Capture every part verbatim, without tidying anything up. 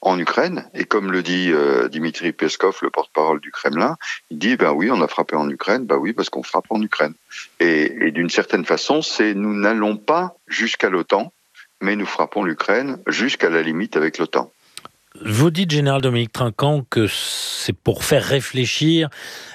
en Ukraine. Et comme le dit euh, Dimitri Peskov, le porte-parole du Kremlin, il dit, ben oui, on a frappé en Ukraine, ben oui, parce qu'on frappe en Ukraine. Et, et d'une certaine façon, c'est nous n'allons pas jusqu'à l'OTAN, mais nous frappons l'Ukraine jusqu'à la limite avec l'OTAN. Vous dites, général Dominique Trinquant, que c'est pour faire réfléchir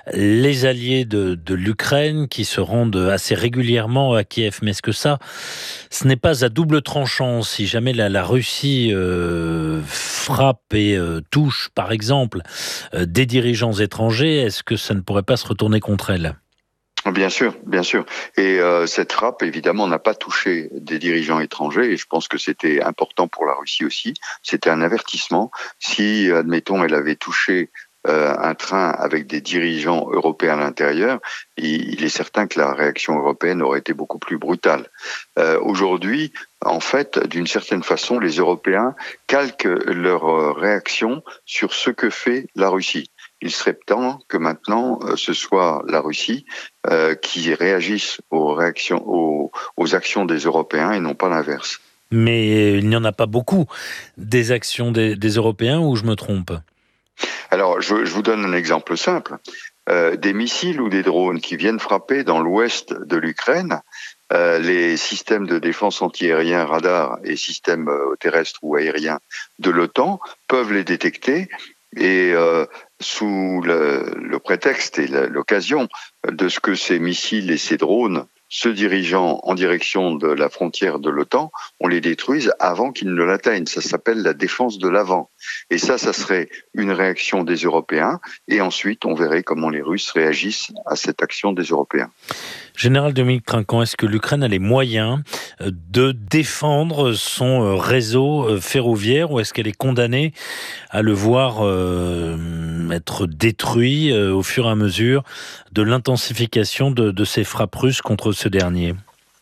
les alliés de, de l'Ukraine qui se rendent assez régulièrement à Kiev. Mais est-ce que ça, ce n'est pas à double tranchant si jamais la, la Russie euh, frappe et euh, touche, par exemple, euh, des dirigeants étrangers, est-ce que ça ne pourrait pas se retourner contre elle ? Bien sûr, bien sûr. Et euh, cette frappe, évidemment, n'a pas touché des dirigeants étrangers. Et je pense que c'était important pour la Russie aussi. C'était un avertissement. Si, admettons, elle avait touché euh, un train avec des dirigeants européens à l'intérieur, il, il est certain que la réaction européenne aurait été beaucoup plus brutale. Euh, aujourd'hui, en fait, d'une certaine façon, les Européens calquent leur réaction sur ce que fait la Russie. Il serait temps que maintenant euh, ce soit la Russie euh, qui réagisse aux réactions, aux, aux actions des Européens et non pas l'inverse. Mais il n'y en a pas beaucoup des actions des, des Européens, ou je me trompe ? Alors, je, je vous donne un exemple simple. Euh, des missiles ou des drones qui viennent frapper dans l'ouest de l'Ukraine, euh, les systèmes de défense antiaérien, radar et systèmes euh, terrestres ou aériens de l'OTAN peuvent les détecter. Et euh, sous le, le prétexte et l'occasion de ce que ces missiles et ces drones se dirigeant en direction de la frontière de l'OTAN, on les détruise avant qu'ils ne l'atteignent. Ça s'appelle la défense de l'avant. Et ça, ça serait une réaction des Européens. Et ensuite, on verrait comment les Russes réagissent à cette action des Européens. Général Dominique Trinquant, est-ce que l'Ukraine a les moyens de défendre son réseau ferroviaire, ou est-ce qu'elle est condamnée à le voir euh, être détruit euh, au fur et à mesure de l'intensification de, de ces frappes russes contre ce dernier ?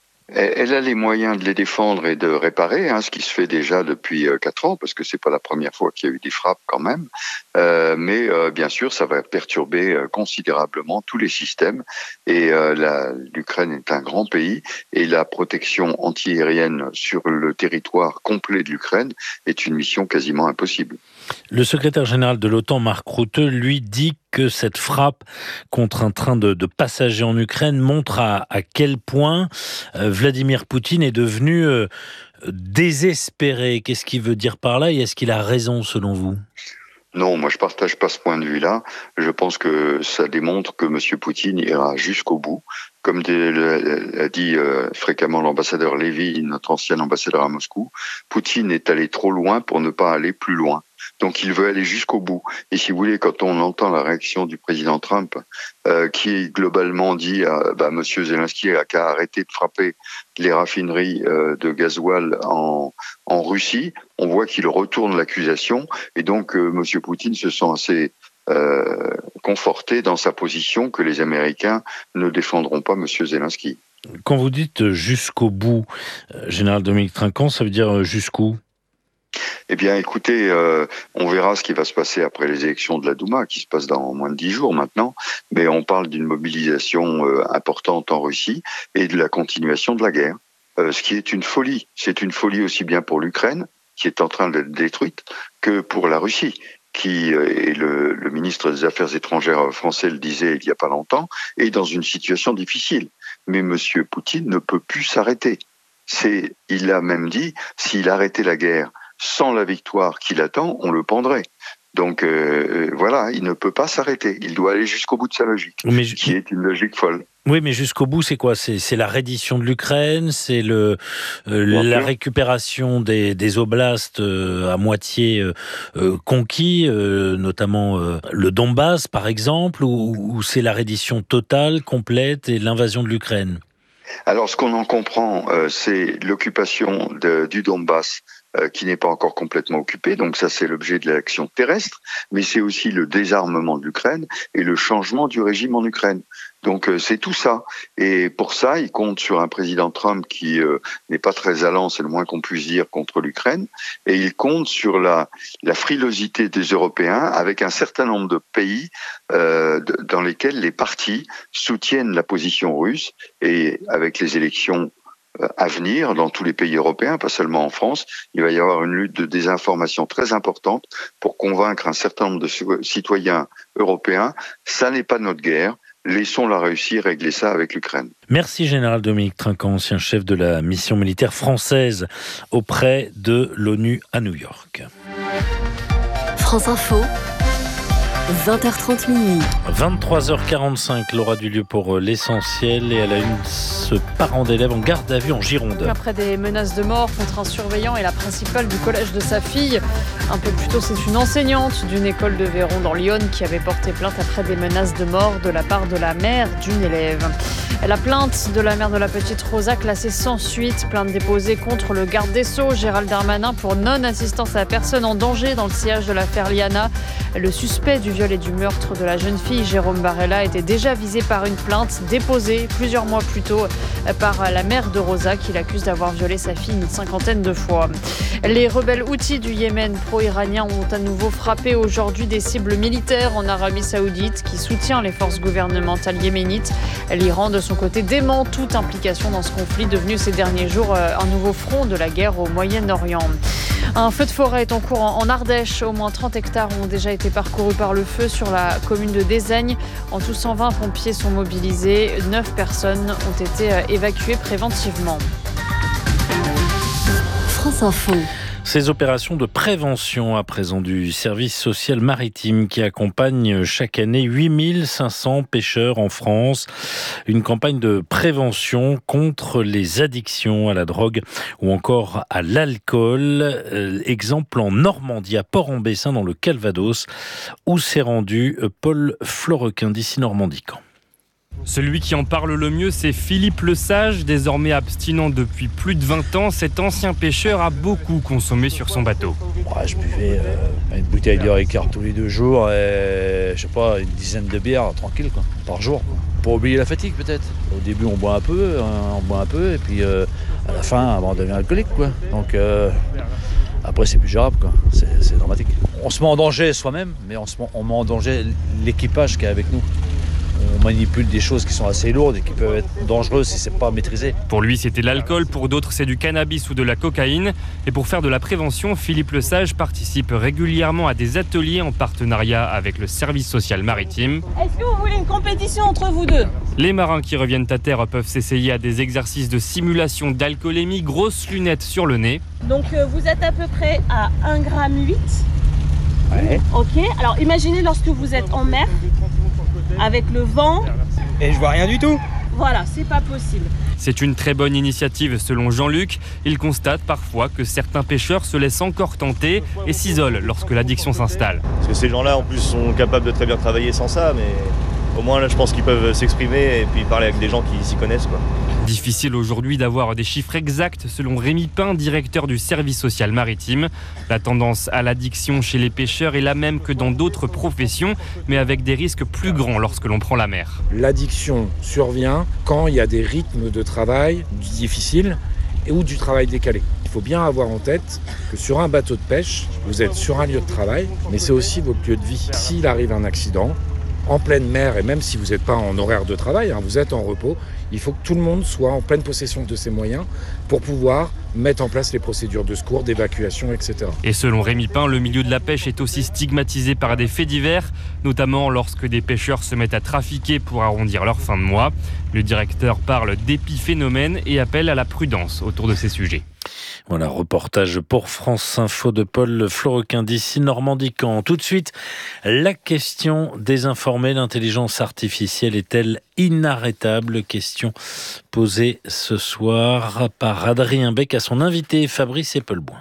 Elle a les moyens de les défendre et de réparer, hein, ce qui se fait déjà depuis quatre ans, parce que c'est pas la première fois qu'il y a eu des frappes quand même. Euh, mais euh, bien sûr, ça va perturber euh, considérablement tous les systèmes. Et euh, la, l'Ukraine est un grand pays, et la protection antiaérienne sur le territoire complet de l'Ukraine est une mission quasiment impossible. Le secrétaire général de l'OTAN, Mark Rutte, lui dit que cette frappe contre un train de, de passagers en Ukraine montre à, à quel point euh, Vladimir Poutine est devenu euh, désespéré. Qu'est-ce qu'il veut dire par là, et est-ce qu'il a raison selon vous ? Non, moi je partage pas ce point de vue-là. Je pense que ça démontre que M. Poutine ira jusqu'au bout. Comme l'a dit euh, fréquemment l'ambassadeur Lévy, notre ancien ambassadeur à Moscou, Poutine est allé trop loin pour ne pas aller plus loin. Donc il veut aller jusqu'au bout. Et si vous voulez, quand on entend la réaction du président Trump, euh, qui globalement dit à bah, M. Zelensky a qu'à arrêter de frapper les raffineries euh, de gasoil en, en Russie, on voit qu'il retourne l'accusation. Et donc euh, M. Poutine se sent assez euh, conforté dans sa position que les Américains ne défendront pas M. Zelensky. Quand vous dites jusqu'au bout, euh, général Dominique Trinquant, ça veut dire jusqu'où ? Eh bien, écoutez, euh, on verra ce qui va se passer après les élections de la Douma, qui se passent dans moins de dix jours maintenant. Mais on parle d'une mobilisation euh, importante en Russie et de la continuation de la guerre. Euh, ce qui est une folie. C'est une folie aussi bien pour l'Ukraine, qui est en train d'être détruite, que pour la Russie, qui, euh, et le, le ministre des Affaires étrangères français le disait il n'y a pas longtemps, est dans une situation difficile. Mais M. Poutine ne peut plus s'arrêter. C'est, il a même dit, s'il arrêtait la guerre sans la victoire qui l'attend, on le pendrait. Donc euh, voilà, il ne peut pas s'arrêter. Il doit aller jusqu'au bout de sa logique, mais je... qui est une logique folle. Oui, mais jusqu'au bout, c'est quoi ? C'est, c'est la reddition de l'Ukraine, c'est le, euh, la récupération des, des oblasts euh, à moitié euh, conquis, euh, notamment euh, le Donbass, par exemple, ou, ou c'est la reddition totale, complète, et l'invasion de l'Ukraine ? Alors, ce qu'on en comprend, euh, c'est l'occupation de, du Donbass, euh, qui n'est pas encore complètement occupé. Donc ça, c'est l'objet de l'action terrestre, mais c'est aussi le désarmement de l'Ukraine et le changement du régime en Ukraine. Donc euh, c'est tout ça. Et pour ça, il compte sur un président Trump qui euh, n'est pas très allant, c'est le moins qu'on puisse dire, contre l'Ukraine. Et il compte sur la, la frilosité des Européens avec un certain nombre de pays euh, de, dans lesquels les partis soutiennent la position russe. Et avec les élections à venir dans tous les pays européens, pas seulement en France. Il va y avoir une lutte de désinformation très importante pour convaincre un certain nombre de citoyens européens. Ça n'est pas notre guerre. Laissons-la réussir, régler ça avec l'Ukraine. Merci Général Dominique Trinquant, ancien chef de la mission militaire française auprès de l'ONU à New York. France Info, vingt heures trente minuit. vingt-trois heures quarante-cinq, Laura Dulieu pour l'essentiel, et elle a une ce parent d'élève en garde à vue en Gironde. Après des menaces de mort contre un surveillant et la principale du collège de sa fille, un peu plus tôt, c'est une enseignante d'une école de Véron dans l'Yonne qui avait porté plainte après des menaces de mort de la part de la mère d'une élève. La plainte de la mère de la petite Rosa classée sans suite, plainte déposée contre le garde des Sceaux, Gérald Darmanin, pour non-assistance à personne en danger dans le sillage de l'affaire Liana. Le suspect du viol et du meurtre de la jeune fille, Jérôme Barella, était déjà visé par une plainte déposée plusieurs mois plus tôt par la mère de Rosa qui l'accuse d'avoir violé sa fille une cinquantaine de fois. Les rebelles houthis du Yémen pro-iraniens ont à nouveau frappé aujourd'hui des cibles militaires en Arabie Saoudite qui soutient les forces gouvernementales yéménites. L'Iran, de son côté, dément toute implication dans ce conflit devenu ces derniers jours un nouveau front de la guerre au Moyen-Orient. Un feu de forêt est en cours en Ardèche. Au moins trente hectares ont déjà été parcourus par le feu sur la commune de Dézaigne. En tout, cent vingt pompiers sont mobilisés. neuf personnes ont été évacuées préventivement. France Info. Ces opérations de prévention à présent du service social maritime qui accompagne chaque année huit mille cinq cents pêcheurs en France. Une campagne de prévention contre les addictions à la drogue ou encore à l'alcool. Euh, exemple en Normandie, à Port-en-Bessin dans le Calvados, où s'est rendu Paul Florequin d'ici Normandie-Camp. Celui qui en parle le mieux, c'est Philippe Lesage, désormais abstinent depuis plus de vingt ans. Cet ancien pêcheur a beaucoup consommé sur son bateau. Ouais, je buvais euh, une bouteille de Ricard tous les deux jours et je sais pas, une dizaine de bières tranquille quoi, par jour. Quoi. Pour oublier la fatigue peut-être. Au début on boit un peu, hein, on boit un peu et puis euh, à la fin on devient alcoolique quoi. Donc euh, après c'est plus gérable quoi, c'est, c'est dramatique. On se met en danger soi-même, mais on, se met, on met en danger l'équipage qui est avec nous. On manipule des choses qui sont assez lourdes et qui peuvent être dangereuses si c'est pas maîtrisé. Pour lui, c'était l'alcool, pour d'autres, c'est du cannabis ou de la cocaïne. Et pour faire de la prévention, Philippe Lesage participe régulièrement à des ateliers en partenariat avec le service social maritime. Est-ce que vous voulez une compétition entre vous deux ? Les marins qui reviennent à terre peuvent s'essayer à des exercices de simulation d'alcoolémie, grosses lunettes sur le nez. Donc euh, vous êtes à peu près à un virgule huit grammes. Ouais. Ok, alors imaginez lorsque vous êtes en mer, avec le vent. Et je vois rien du tout. Voilà, c'est pas possible. C'est une très bonne initiative selon Jean-Luc. Il constate parfois que certains pêcheurs se laissent encore tenter et s'isolent lorsque l'addiction s'installe. Parce que ces gens-là en plus sont capables de très bien travailler sans ça, mais au moins là je pense qu'ils peuvent s'exprimer et puis parler avec des gens qui s'y connaissent quoi. Difficile aujourd'hui d'avoir des chiffres exacts selon Rémi Pin, directeur du service social maritime. La tendance à l'addiction chez les pêcheurs est la même que dans d'autres professions, mais avec des risques plus grands lorsque l'on prend la mer. L'addiction survient quand il y a des rythmes de travail difficiles et ou du travail décalé. Il faut bien avoir en tête que sur un bateau de pêche, vous êtes sur un lieu de travail, mais c'est aussi votre lieu de vie. S'il arrive un accident, en pleine mer, et même si vous n'êtes pas en horaire de travail, hein, vous êtes en repos, il faut que tout le monde soit en pleine possession de ses moyens pour pouvoir mettre en place les procédures de secours, d'évacuation, et cetera. Et selon Rémi Pin, le milieu de la pêche est aussi stigmatisé par des faits divers, notamment lorsque des pêcheurs se mettent à trafiquer pour arrondir leur fin de mois. Le directeur parle d'épiphénomènes et appelle à la prudence autour de ces sujets. Voilà, reportage pour France Info de Paul Florequin d'ici Normandie-Camp. Tout de suite, la question désinformée, l'intelligence artificielle est-elle inarrêtable? Question posée ce soir par Adrien Beck à son invité Fabrice Eppelboin.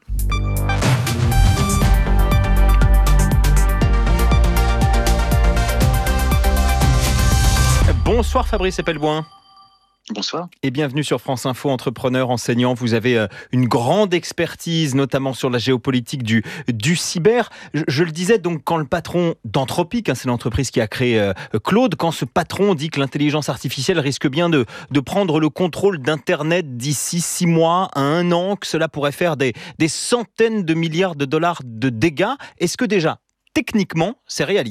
Bonsoir Fabrice Eppelboin. Bonsoir. Et bienvenue sur France Info, entrepreneur, enseignant. Vous avez une grande expertise, notamment sur la géopolitique du, du cyber. Je, je le disais, donc, quand le patron d'Anthropic, hein, c'est l'entreprise qui a créé euh, Claude, quand ce patron dit que l'intelligence artificielle risque bien de, de prendre le contrôle d'Internet d'ici six mois à un an, que cela pourrait faire des, des centaines de milliards de dollars de dégâts, est-ce que déjà, techniquement, c'est réaliste ?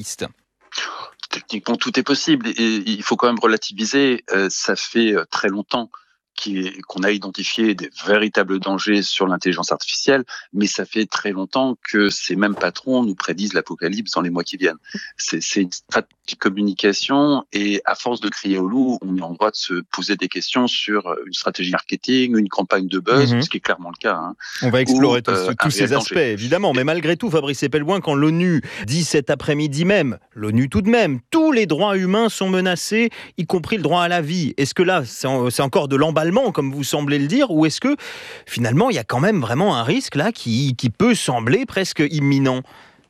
Techniquement, tout est possible et il faut quand même relativiser. Euh, ça fait très longtemps qui, qu'on a identifié des véritables dangers sur l'intelligence artificielle, mais ça fait très longtemps que ces mêmes patrons nous prédisent l'apocalypse dans les mois qui viennent. C'est, c'est une stratégie de communication et à force de crier au loup, on est en droit de se poser des questions sur une stratégie marketing, une campagne de buzz, mmh. ce qui est clairement le cas. Hein, on va explorer ou, tous, euh, tous ces aspects, danger. Évidemment, mais malgré tout, Fabrice Epelboin, quand l'ONU dit cet après-midi même, l'ONU tout de même, tous les droits humains sont menacés, y compris le droit à la vie. Est-ce que là, c'est, en, c'est encore de l'emballement, comme vous semblez le dire, ou est-ce que finalement, il y a quand même vraiment un risque là qui, qui peut sembler presque imminent ?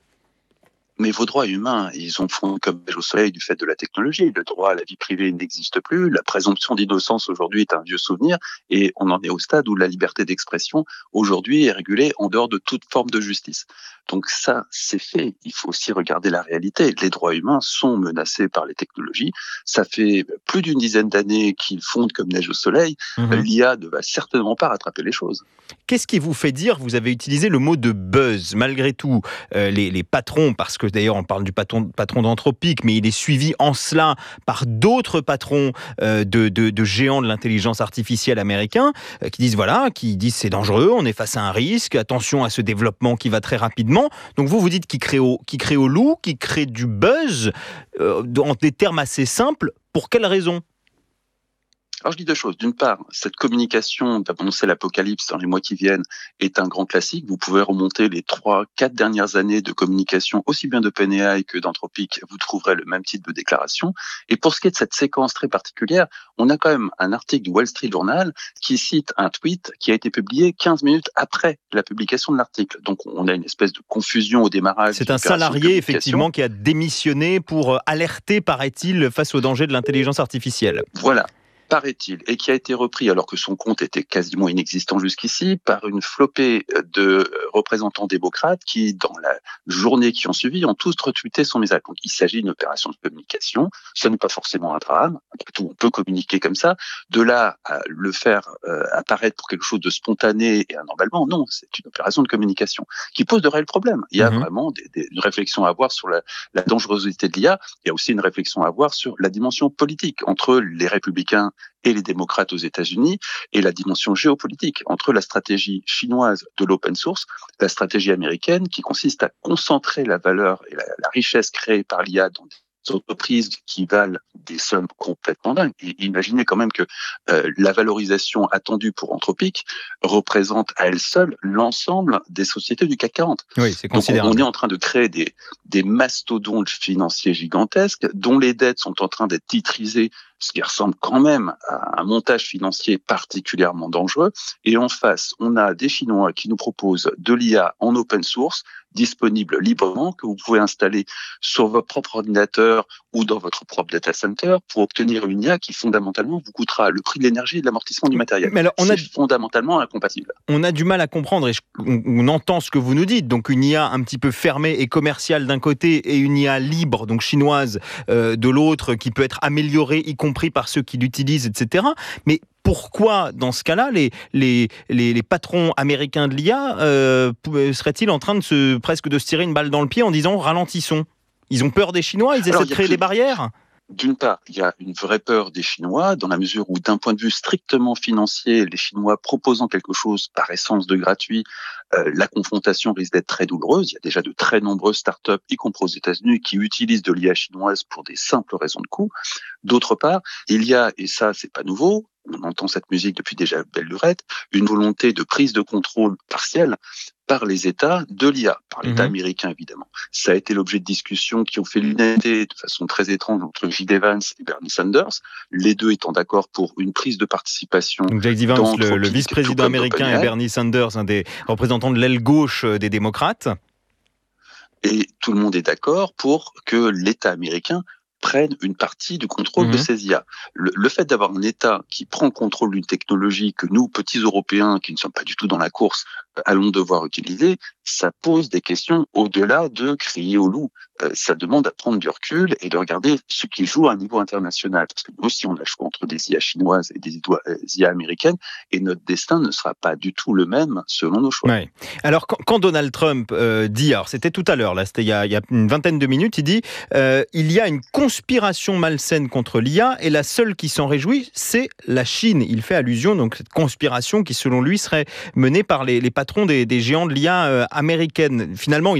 Mais vos droits humains, ils ont fondu comme au soleil du fait de la technologie. Le droit à la vie privée n'existe plus. La présomption d'innocence aujourd'hui est un vieux souvenir. Et on en est au stade où la liberté d'expression aujourd'hui est régulée en dehors de toute forme de justice. Donc ça, c'est fait. Il faut aussi regarder la réalité. Les droits humains sont menacés par les technologies. Ça fait plus d'une dizaine d'années qu'ils fondent comme neige au soleil. Mmh. L'I A ne va certainement pas rattraper les choses. Qu'est-ce qui vous fait dire, vous avez utilisé le mot de buzz, malgré tout, euh, les, les patrons, parce que d'ailleurs on parle du patron, patron d'Anthropic, mais il est suivi en cela par d'autres patrons euh, de, de, de géants de l'intelligence artificielle américains, euh, qui disent voilà, qui disent c'est dangereux, on est face à un risque, attention à ce développement qui va très rapidement. Donc vous vous dites qu'il crée au, qu'il crée au loup, qu'il crée du buzz, euh, en des termes assez simples, pour quelle raison ? Alors je dis deux choses. D'une part, cette communication d'annoncer l'apocalypse dans les mois qui viennent est un grand classique. Vous pouvez remonter les trois, quatre dernières années de communication, aussi bien d'OpenAI que d'Anthropic, vous trouverez le même type de déclaration. Et pour ce qui est de cette séquence très particulière, on a quand même un article du Wall Street Journal qui cite un tweet qui a été publié quinze minutes après la publication de l'article. Donc on a une espèce de confusion au démarrage. C'est un salarié effectivement qui a démissionné pour alerter, paraît-il, face au danger de l'intelligence artificielle. Voilà. Paraît-il, et qui a été repris alors que son compte était quasiment inexistant jusqu'ici, par une flopée de représentants démocrates qui, dans la journée qui ont suivi, ont tous retweeté son message. Donc il s'agit d'une opération de communication, ce n'est pas forcément un drame, après tout on peut communiquer comme ça, de là à le faire euh, apparaître pour quelque chose de spontané et un emballement, non, c'est une opération de communication qui pose de réels problèmes. Il y a mmh. vraiment des, des, une réflexion à avoir sur la, la dangerosité de l'I A, il y a aussi une réflexion à avoir sur la dimension politique entre les républicains et les démocrates aux États-Unis, et la dimension géopolitique entre la stratégie chinoise de l'open source, la stratégie américaine qui consiste à concentrer la valeur et la, la richesse créée par l'I A dans des entreprises qui valent des sommes complètement dingues. Et imaginez quand même que euh, la valorisation attendue pour Anthropic représente à elle seule l'ensemble des sociétés du C A C quarante. Oui, c'est considérable. Donc on est en train de créer des, des mastodontes financiers gigantesques dont les dettes sont en train d'être titrisées, ce qui ressemble quand même à un montage financier particulièrement dangereux. Et en face, on a des Chinois qui nous proposent de l'I A en open source, disponible librement, que vous pouvez installer sur votre propre ordinateur ou dans votre propre data center pour obtenir une I A qui fondamentalement vous coûtera le prix de l'énergie et de l'amortissement du matériel. Mais alors, on C'est a... fondamentalement incompatible. On a du mal à comprendre, et je... on entend ce que vous nous dites, donc une I A un petit peu fermée et commerciale d'un côté et une I A libre, donc chinoise, euh, de l'autre, qui peut être améliorée, y compris par ceux qui l'utilisent, et cetera. Mais pourquoi, dans ce cas-là, les, les, les, les patrons américains de l'I A euh, seraient-ils en train de se, presque de se tirer une balle dans le pied en disant « ralentissons » ? Ils ont peur des Chinois ? Ils essaient de créer des barrières ? D'une part, il y a une vraie peur des Chinois, dans la mesure où, d'un point de vue strictement financier, les Chinois proposant quelque chose par essence de gratuit, euh, la confrontation risque d'être très douloureuse. Il y a déjà de très nombreuses startups, y compris aux États-Unis, qui utilisent de l'I A chinoise pour des simples raisons de coût. D'autre part, il y a, et ça c'est pas nouveau, on entend cette musique depuis déjà belle lurette, une volonté de prise de contrôle partielle par les États de l'I A, par l'État mmh. américain évidemment. Ça a été l'objet de discussions qui ont fait l'unanimité de façon très étrange entre J D Vance et Bernie Sanders, les deux étant d'accord pour une prise de participation. Donc J D Vance, le, le vice-président américain, et Bernie Sanders, un des représentants de l'aile gauche des démocrates. Et tout le monde est d'accord pour que l'État américain prennent une partie du contrôle mmh. de ces I A. Le, le fait d'avoir un État qui prend le contrôle d'une technologie que nous, petits Européens, qui ne sommes pas du tout dans la course, allons devoir utiliser, ça pose des questions au-delà de crier au loup. Euh, ça demande à prendre du recul et de regarder ce qui joue à un niveau international. Parce que nous aussi, on a le choix entre des I A chinoises et des I A américaines, et notre destin ne sera pas du tout le même selon nos choix. Ouais. Alors, quand, quand Donald Trump euh, dit, alors c'était tout à l'heure, là, c'était il y a, il y a une vingtaine de minutes, il dit euh, il y a une conspiration malsaine contre l'I A et la seule qui s'en réjouit, c'est la Chine. Il fait allusion donc à cette conspiration qui, selon lui, serait menée par les, les patrons des, des géants de l'I A euh, américaine. Finalement,